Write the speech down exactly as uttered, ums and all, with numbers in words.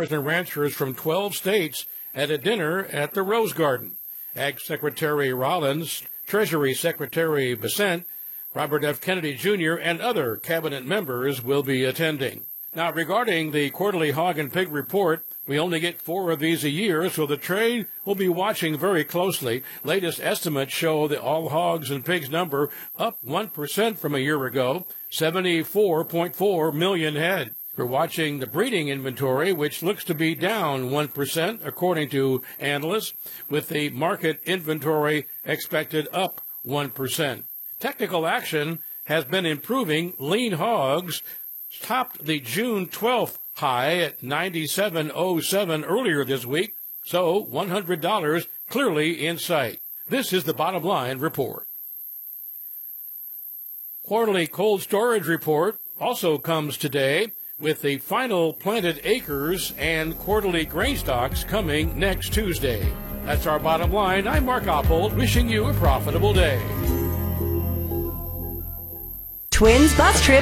farmers and ranchers from twelve states at a dinner at the Rose Garden. Ag Secretary Rollins, Treasury Secretary Bessent, Robert F. Kennedy Junior, and other cabinet members will be attending. Now, regarding the quarterly hog and pig report, we only get four of these a year, so the trade will be watching very closely. Latest estimates show the all hogs and pigs number up one percent from a year ago, seventy-four point four million head. We're watching the breeding inventory, which looks to be down one percent, according to analysts, with the market inventory expected up one percent. Technical action has been improving. Lean hogs topped the June twelfth high at ninety-seven oh seven earlier this week, so one hundred dollars clearly in sight. This is the Bottom Line Report. Quarterly cold storage report also comes today, with the final planted acres and quarterly grain stocks coming next Tuesday. That's our Bottom Line. I'm Mark Oppold, wishing you a profitable day. Twins bus trip